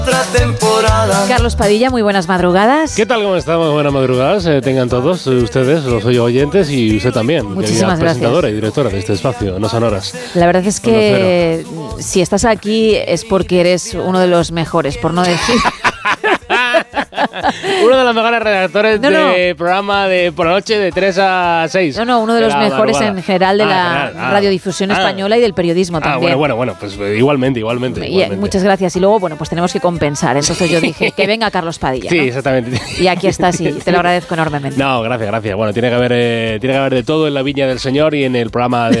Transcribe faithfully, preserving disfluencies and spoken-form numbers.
Otra temporada. Carlos Padilla, muy buenas madrugadas. ¿Qué tal? ¿Cómo estamos? Buenas madrugadas. Eh, tengan todos eh, ustedes, los oyo oyentes, y usted también. Muchísimas que gracias. Presentadora y directora de este espacio, No Sonoras. La verdad es que si estás aquí es porque eres uno de los mejores, por no decir... Uno de los mejores redactores no, no. de programa de por la noche de tres a seis. No, no, uno de, de los mejores madrugada. En general de ah, la general. Ah, radiodifusión ah, española y del periodismo ah, también. Bueno, bueno, bueno, pues igualmente, igualmente, y, igualmente. Muchas gracias. Y luego, bueno, pues tenemos que compensar. Entonces yo dije, que venga Carlos Padilla. Sí, ¿no? Exactamente. Y aquí estás y te lo agradezco enormemente. No, gracias, gracias. Bueno, tiene que haber, eh, tiene que haber de todo en la viña del Señor y en el programa de